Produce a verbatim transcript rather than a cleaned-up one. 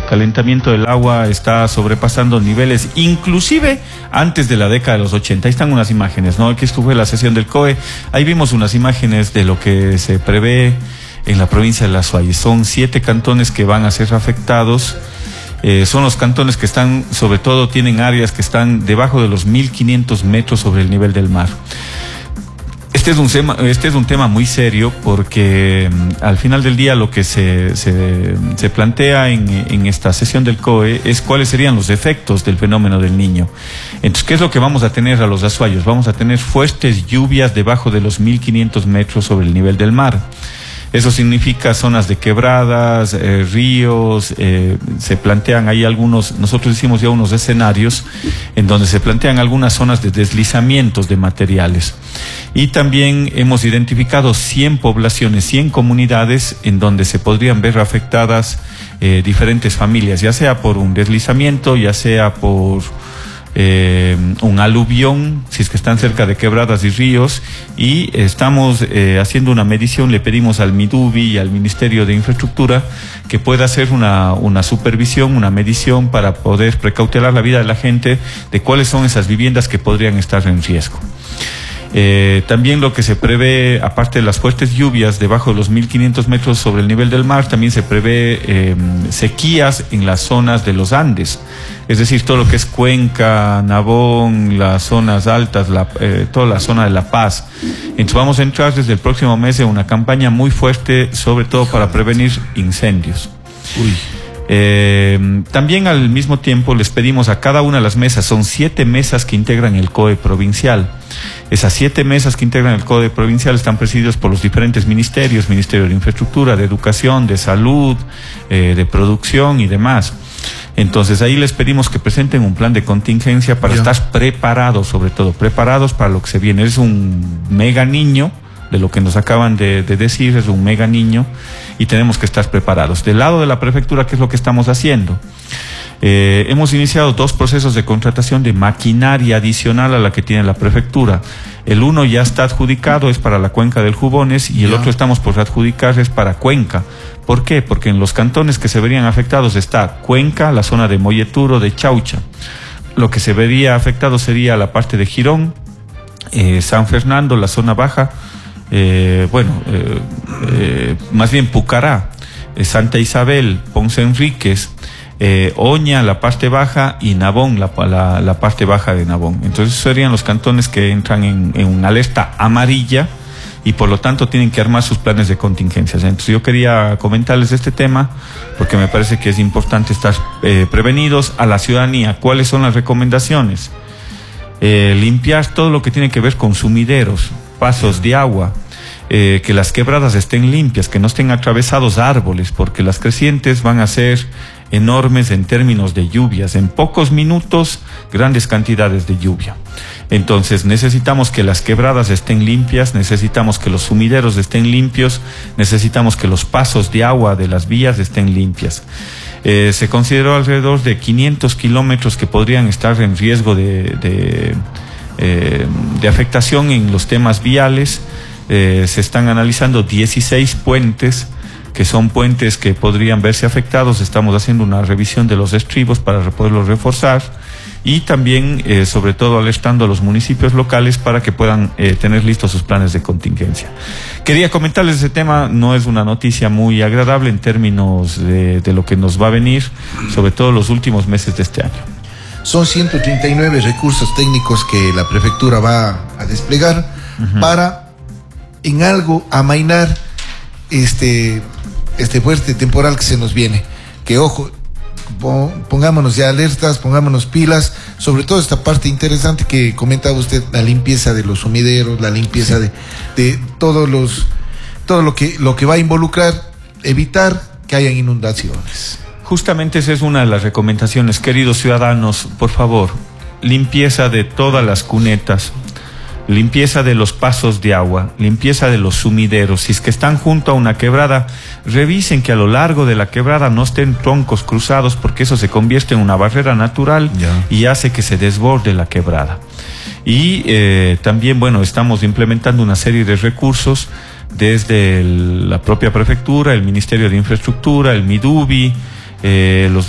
calentamiento del agua está sobrepasando niveles, inclusive antes de la década de los ochenta. Ahí están unas imágenes, ¿no? Aquí estuve la sesión del C O E, ahí vimos unas imágenes de lo que se prevé en la provincia de La Suay. Son siete cantones que van a ser afectados. Eh, son los cantones que están, sobre todo, tienen áreas que están debajo de los mil quinientos metros sobre el nivel del mar. Este es un tema, este es un tema muy serio porque mm, al final del día lo que se, se, se plantea en, en esta sesión del C O E es cuáles serían los efectos del fenómeno del Niño. Entonces, ¿qué es lo que vamos a tener a los azuayos? Vamos a tener fuertes lluvias debajo de los mil quinientos metros sobre el nivel del mar. Eso significa zonas de quebradas, eh, ríos, eh, se plantean ahí algunos, nosotros hicimos ya unos escenarios en donde se plantean algunas zonas de deslizamientos de materiales. Y también hemos identificado cien poblaciones, cien comunidades en donde se podrían ver afectadas eh, diferentes familias, ya sea por un deslizamiento, ya sea por Eh, un aluvión, si es que están cerca de quebradas y ríos, y estamos eh, haciendo una medición. Le pedimos al MIDUBI y al Ministerio de Infraestructura que pueda hacer una, una supervisión, una medición para poder precautelar la vida de la gente de cuáles son esas viviendas que podrían estar en riesgo. Eh, también lo que se prevé, aparte de las fuertes lluvias debajo de los mil quinientos metros sobre el nivel del mar, también se prevé eh, sequías en las zonas de los Andes, es decir, todo lo que es Cuenca, Nabón, las zonas altas, la, eh, toda la zona de La Paz. Entonces vamos a entrar desde el próximo mes en una campaña muy fuerte, sobre todo para prevenir incendios. Uy. Eh, también al mismo tiempo les pedimos a cada una de las mesas, son siete mesas que integran el C O E provincial. Esas siete mesas que integran el C O E provincial están presididos por los diferentes ministerios, Ministerio de Infraestructura, de Educación, de Salud, eh, de Producción y demás. Entonces ahí les pedimos que presenten un plan de contingencia para yeah. estar preparados, sobre todo preparados para lo que se viene. Es un mega niño, de lo que nos acaban de, de decir, es un mega niño y tenemos que estar preparados. Del lado de la prefectura, ¿qué es lo que estamos haciendo? Eh, hemos iniciado dos procesos de contratación de maquinaria adicional a la que tiene la prefectura. El uno ya está adjudicado, es para la cuenca del Jubones, y el yeah. otro estamos por adjudicar, es para Cuenca. ¿Por qué? Porque en los cantones que se verían afectados está Cuenca, la zona de Molleturo, de Chaucha. Lo que se vería afectado sería la parte de Girón, eh, San Fernando, la zona baja, Eh, bueno, eh, eh, más bien Pucará, eh, Santa Isabel, Ponce Enríquez, eh, Oña, la parte baja, y Nabón, la, la, la parte baja de Nabón. Entonces serían los cantones que entran en, en una alerta amarilla y por lo tanto tienen que armar sus planes de contingencias. Entonces yo quería comentarles este tema porque me parece que es importante estar eh, prevenidos. A la ciudadanía, ¿cuáles son las recomendaciones? Eh, limpiar todo lo que tiene que ver con sumideros, pasos de agua, eh, que las quebradas estén limpias, que no estén atravesados árboles, porque las crecientes van a ser enormes en términos de lluvias. En pocos minutos, grandes cantidades de lluvia. Entonces necesitamos que las quebradas estén limpias, necesitamos que los sumideros estén limpios, necesitamos que los pasos de agua de las vías estén limpias. Eh, se consideró alrededor de quinientos kilómetros que podrían estar en riesgo de, de, eh, de afectación en los temas viales. Eh, se están analizando dieciséis puentes, que son puentes que podrían verse afectados. Estamos haciendo una revisión de los estribos para poderlos reforzar y también, eh, sobre todo, alertando a los municipios locales para que puedan eh, tener listos sus planes de contingencia. Quería comentarles ese tema, no es una noticia muy agradable en términos de, de lo que nos va a venir, sobre todo los últimos meses de este año. Son ciento treinta y nueve recursos técnicos que la prefectura va a desplegar uh-huh. para, en algo, amainar este, este fuerte temporal que se nos viene. Que, ojo, pongámonos ya alertas, pongámonos pilas, sobre todo esta parte interesante que comentaba usted, la limpieza de los sumideros, la limpieza sí. de, de todos los, todo lo que, lo que va a involucrar, evitar que hayan inundaciones. Justamente esa es una de las recomendaciones, queridos ciudadanos, por favor, limpieza de todas las cunetas, limpieza de los pasos de agua, limpieza de los sumideros. Si es que están junto a una quebrada, revisen que a lo largo de la quebrada no estén troncos cruzados, porque eso se convierte en una barrera natural yeah. y hace que se desborde la quebrada. Y eh, también, bueno, estamos implementando una serie de recursos desde el, la propia prefectura, el Ministerio de Infraestructura, el MIDUBI, eh, los